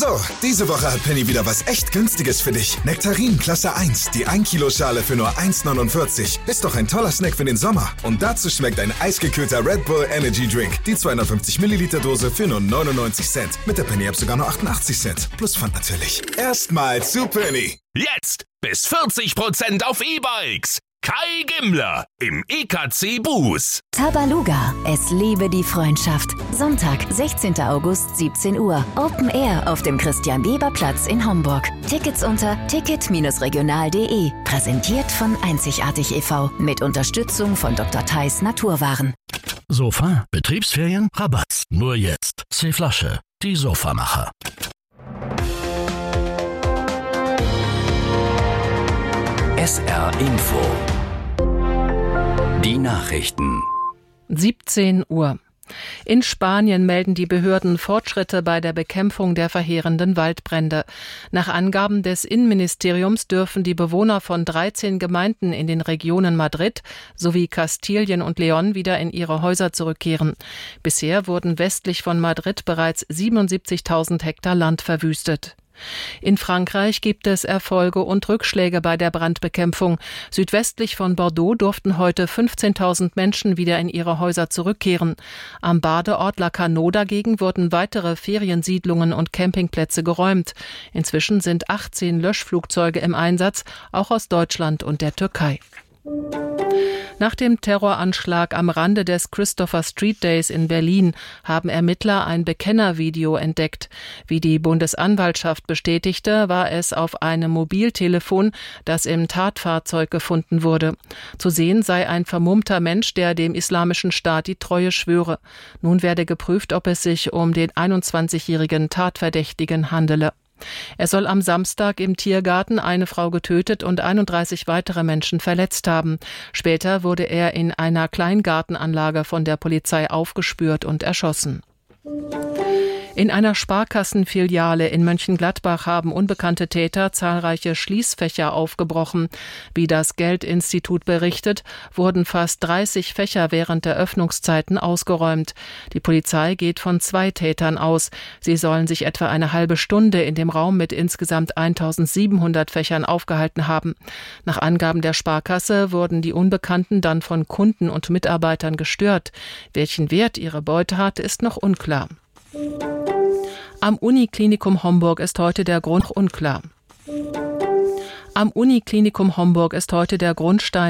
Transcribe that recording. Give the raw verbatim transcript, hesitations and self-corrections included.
So, diese Woche hat Penny wieder was echt Günstiges für dich. Nektarin Klasse eins, die ein Kilo Schale für nur eins neunundvierzig. Ist doch ein toller Snack für den Sommer. Und dazu schmeckt ein eisgekühlter Red Bull Energy Drink. Die zweihundertfünfzig Milliliter Dose für nur neunundneunzig Cent. Mit der Penny App sogar nur achtundachtzig Cent. Plus Pfand natürlich. Erstmal zu Penny. Jetzt bis vierzig Prozent auf E-Bikes. Kai Gimmler im E K C Bus. Tabaluga, es liebe die Freundschaft. Sonntag, sechzehnten August, siebzehn Uhr. Open Air auf dem Christian-Weber-Platz in Homburg. Tickets unter ticket regional punkt de. Präsentiert von Einzigartig e V mit Unterstützung von Doktor Theis Naturwaren. Sofa, Betriebsferien, Rabatt. Nur jetzt. C-Flasche, die Sofamacher. S R Info. Die Nachrichten. siebzehn Uhr. In Spanien melden die Behörden Fortschritte bei der Bekämpfung der verheerenden Waldbrände. Nach Angaben des Innenministeriums dürfen die Bewohner von dreizehn Gemeinden in den Regionen Madrid sowie Kastilien und León wieder in ihre Häuser zurückkehren. Bisher wurden westlich von Madrid bereits siebenundsiebzigtausend Hektar Land verwüstet. In Frankreich gibt es Erfolge und Rückschläge bei der Brandbekämpfung. Südwestlich von Bordeaux durften heute fünfzehntausend Menschen wieder in ihre Häuser zurückkehren. Am Badeort Lacanau dagegen wurden weitere Feriensiedlungen und Campingplätze geräumt. Inzwischen sind achtzehn Löschflugzeuge im Einsatz, auch aus Deutschland und der Türkei. Nach dem Terroranschlag am Rande des Christopher Street Days in Berlin haben Ermittler ein Bekennervideo entdeckt. Wie die Bundesanwaltschaft bestätigte, war es auf einem Mobiltelefon, das im Tatfahrzeug gefunden wurde. Zu sehen sei ein vermummter Mensch, der dem Islamischen Staat die Treue schwöre. Nun werde geprüft, ob es sich um den einundzwanzigjährigen Tatverdächtigen handele. Er soll am Samstag im Tiergarten eine Frau getötet und einunddreißig weitere Menschen verletzt haben. Später wurde er in einer Kleingartenanlage von der Polizei aufgespürt und erschossen. In einer Sparkassenfiliale in Mönchengladbach haben unbekannte Täter zahlreiche Schließfächer aufgebrochen. Wie das Geldinstitut berichtet, wurden fast dreißig Fächer während der Öffnungszeiten ausgeräumt. Die Polizei geht von zwei Tätern aus. Sie sollen sich etwa eine halbe Stunde in dem Raum mit insgesamt eintausendsiebenhundert Fächern aufgehalten haben. Nach Angaben der Sparkasse wurden die Unbekannten dann von Kunden und Mitarbeitern gestört. Welchen Wert ihre Beute hat, ist noch unklar. Am Uniklinikum Homburg ist heute der Grund unklar. Am Uniklinikum Homburg ist heute der Grundstein